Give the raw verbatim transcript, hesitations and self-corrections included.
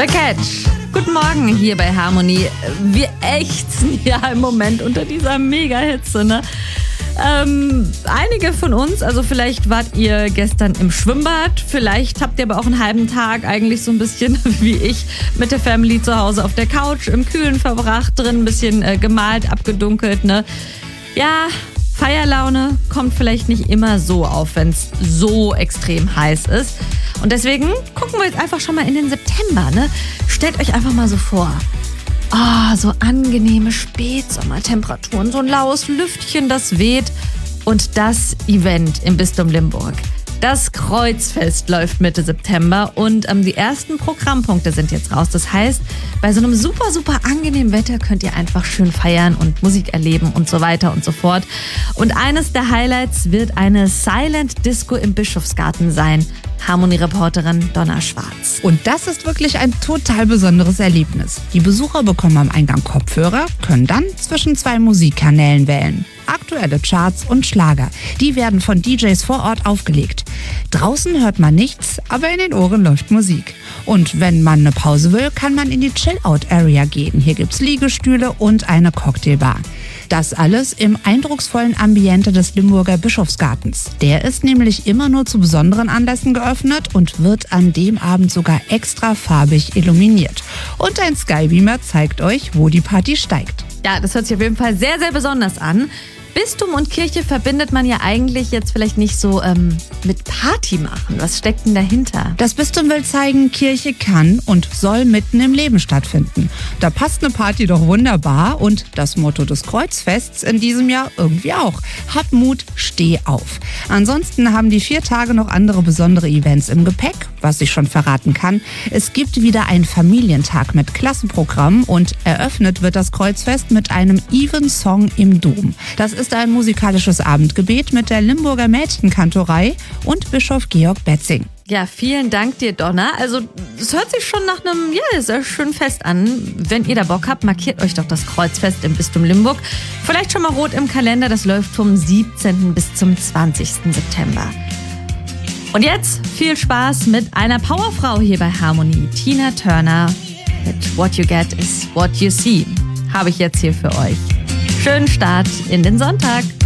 The Catch. Guten Morgen hier bei Harmony. Wir ächzen ja im Moment unter dieser Mega-Hitze, ne? Ähm, einige von uns, also vielleicht wart ihr gestern im Schwimmbad, vielleicht habt ihr aber auch einen halben Tag eigentlich so ein bisschen wie ich mit der Family zu Hause auf der Couch im Kühlen verbracht, drin ein bisschen äh, gemalt, abgedunkelt, ne? Ja, Feierlaune kommt vielleicht nicht immer so auf, wenn es so extrem heiß ist. Und deswegen gucken wir jetzt einfach schon mal in den September, ne? Stellt euch einfach mal so vor. Ah, oh, so angenehme Spätsommertemperaturen, so ein laues Lüftchen, das weht. Und das Event im Bistum Limburg. Das Kreuzfest läuft Mitte September und ähm, die ersten Programmpunkte sind jetzt raus. Das heißt, bei so einem super, super angenehmen Wetter könnt ihr einfach schön feiern und Musik erleben und so weiter und so fort. Und eines der Highlights wird eine Silent Disco im Bischofsgarten sein. Harmony-Reporterin Donna Schwarz. Und das ist wirklich ein total besonderes Erlebnis. Die Besucher bekommen am Eingang Kopfhörer, können dann zwischen zwei Musikkanälen wählen. Aktuelle Charts und Schlager. Die werden von D Js vor Ort aufgelegt. Draußen hört man nichts, aber in den Ohren läuft Musik. Und wenn man eine Pause will, kann man in die Chill-Out-Area gehen. Hier gibt's Liegestühle und eine Cocktailbar. Das alles im eindrucksvollen Ambiente des Limburger Bischofsgartens. Der ist nämlich immer nur zu besonderen Anlässen geöffnet und wird an dem Abend sogar extra farbig illuminiert. Und ein Skybeamer zeigt euch, wo die Party steigt. Ja, das hört sich auf jeden Fall sehr, sehr besonders an. Bistum und Kirche verbindet man ja eigentlich jetzt vielleicht nicht so ähm, mit Party machen. Was steckt denn dahinter? Das Bistum will zeigen, Kirche kann und soll mitten im Leben stattfinden. Da passt eine Party doch wunderbar und das Motto des Kreuzfests in diesem Jahr irgendwie auch. Hab Mut, steh auf. Ansonsten haben die vier Tage noch andere besondere Events im Gepäck, was ich schon verraten kann. Es gibt wieder einen Familientag mit Klassenprogramm und eröffnet wird das Kreuzfest mit einem Evensong im Dom. Das ist ein musikalisches Abendgebet mit der Limburger Mädchenkantorei und Bischof Georg Betzing. Ja, vielen Dank dir, Donna. Also, es hört sich schon nach einem, ja, sehr schönen Fest an. Wenn ihr da Bock habt, markiert euch doch das Kreuzfest im Bistum Limburg. Vielleicht schon mal rot im Kalender. Das läuft vom siebzehnten bis zum zwanzigsten September. Und jetzt viel Spaß mit einer Powerfrau hier bei Harmony. Tina Turner mit What You Get is What You See. Habe ich jetzt hier für euch. Schönen Start in den Sonntag.